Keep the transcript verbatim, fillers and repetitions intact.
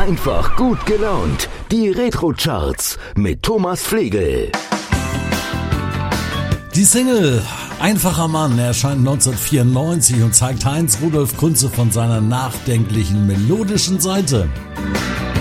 Einfach gut gelaunt. Die Retro-Charts mit Thomas Flegel. Die Single Einfacher Mann erscheint neunzehnhundertvierundneunzig und zeigt Heinz Rudolf Kunze von seiner nachdenklichen, melodischen Seite.